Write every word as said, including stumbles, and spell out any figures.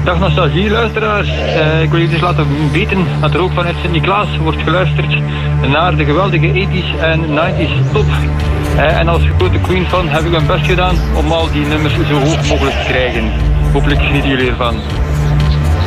Dag nostalgie-luisteraars. Uh, ik wil jullie dus laten weten dat er ook vanuit Sint-Niklaas wordt geluisterd naar de geweldige eighties en nineties top. Uh, en als grote Queen-fan heb ik mijn best gedaan om al die nummers zo hoog mogelijk te krijgen. Hopelijk genieten jullie ervan.